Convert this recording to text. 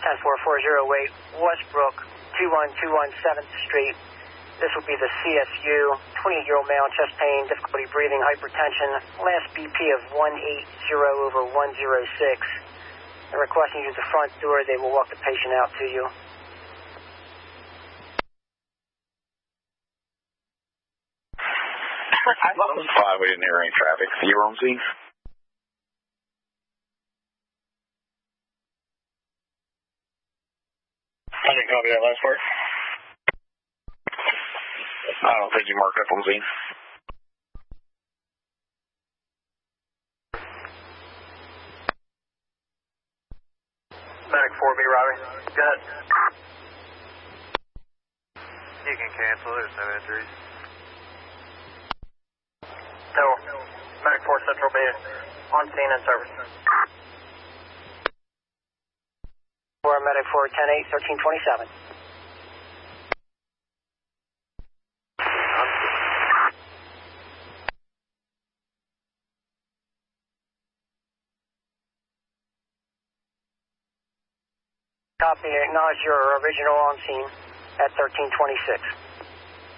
10408 Westbrook, 2121 7th Street. This will be the CSU, 28-year-old male, chest pain, difficulty breathing, hypertension, last BP of 180/106. They're requesting you use the front door. They will walk the patient out to you. I love the 5. We didn't hear any traffic. You were on scene? I didn't copy that last part. I don't think you marked up on scene. Medic 4B, Robbie. Go ahead. You can cancel. There's no injuries. Tower. Medic 4 Central B. On scene and service. 4 Medic 4 10-8 1327. Copy. Acknowledge your original on scene at 1326.